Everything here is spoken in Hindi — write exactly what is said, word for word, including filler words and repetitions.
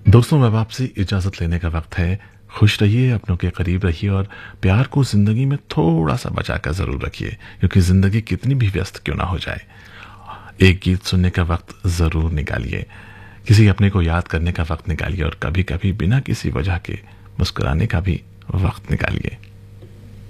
दोस्तों, अब आपसे इजाजत लेने का वक्त है। खुश रहिए, अपनों के करीब रहिए और प्यार को जिंदगी में थोड़ा सा बचा कर जरूर रखिए, क्योंकि जिंदगी कितनी भी व्यस्त क्यों ना हो जाए, एक गीत सुनने का वक्त जरूर निकालिए, किसी अपने को याद करने का वक्त निकालिए और कभी कभी बिना किसी वजह के मुस्कुराने का भी वक्त निकालिए।